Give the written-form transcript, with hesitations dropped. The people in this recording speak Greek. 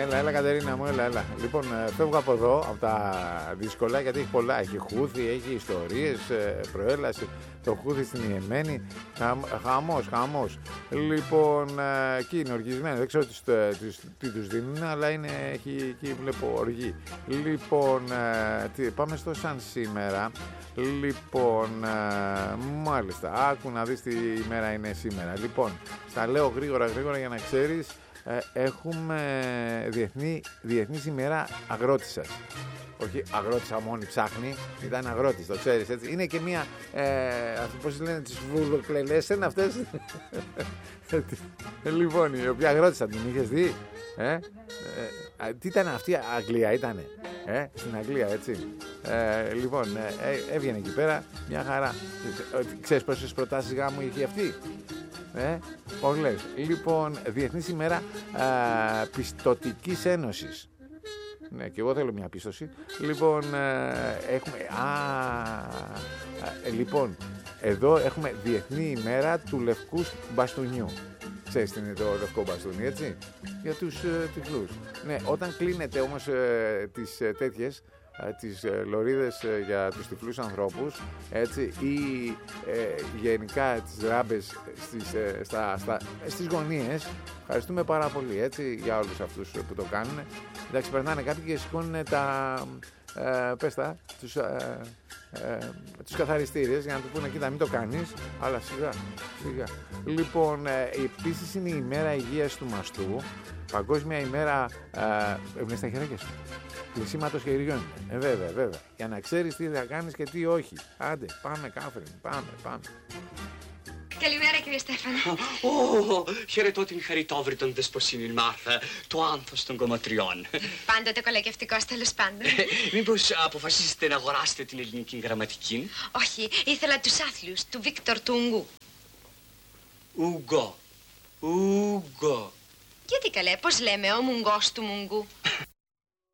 Έλα, Κατερίνα μου, έλα. Λοιπόν, φεύγω από εδώ, από τα δύσκολα, γιατί έχει πολλά. Έχει Χούθη, έχει ιστορίες, προέλαση. Το Χούθη στην Ιεμένη. Χαμός. Λοιπόν, εκεί είναι οργισμένο. Δεν ξέρω τι τους δίνουν, αλλά έχει εκεί βλέπω οργή. Λοιπόν, πάμε στο σαν σήμερα. Λοιπόν, μάλιστα, άκου να δεις τι ημέρα είναι σήμερα. Λοιπόν, στα λέω γρήγορα για να ξέρεις. Έχουμε Διεθνής ημέρα αγρότισσας. Όχι αγρότησα μόνη ψάχνει, ήταν αγρότης, το ξέρεις έτσι. Είναι και μία, πώς λένε, τις βουλοκλελές είναι αυτές. Λοιπόν, η οποία αγρότησα την είχες δει. Τι ήταν αυτή, Αγγλία ήτανε. Στην Αγγλία, έτσι. Λοιπόν, έβγαινε εκεί πέρα μια χαρά. Ξέρεις πόσες προτάσεις γάμου είχε αυτή? Πώς λες? Λοιπόν, Διεθνής ημέρα Πιστωτικής Ένωσης. Ναι, και εγώ θέλω μια πίστοση. Λοιπόν, έχουμε... λοιπόν, εδώ έχουμε Διεθνή ημέρα του λευκού μπαστούνιου. Ξέρεις τι είναι το λευκό μπαστούνι, έτσι? Για τους τυφλούς. Ναι, όταν κλείνετε όμως τις τέτοιες, τις λωρίδες για τους τυφλούς ανθρώπους, έτσι, ή γενικά τις ράμπες στις γωνίες, ευχαριστούμε πάρα πολύ, έτσι, για όλους αυτούς που το κάνουν. Εντάξει, περνάνε κάποιοι και σηκώνουν τους καθαριστήρες για να του πούνε, κοίτα, μην το κάνεις, αλλά σιγά. Λοιπόν, επίσης είναι η ημέρα υγείας του μαστού, παγκόσμια ημέρα, ευνες στα χεράκια σου, κλεισίματος χεριών. Βέβαια. Για να ξέρεις τι θα κάνεις και τι όχι. Άντε, πάμε, Κάθριν, πάμε. Καλημέρα, κύριε Στέφανε. Χαιρετώ την χαριτόβρη δεσποσίνη Μάρθα, το άνθος των κομματριών. Πάντοτε κολακευτικός, τέλος πάντων. Μήπως αποφασίσετε να αγοράσετε την ελληνική γραμματική? Όχι, ήθελα τους άθλιους, του Βίκτορ του Ουγγού. Ούγκο. Γιατί καλέ, πώς λέμε, ο Μουγγός του Μουγγού?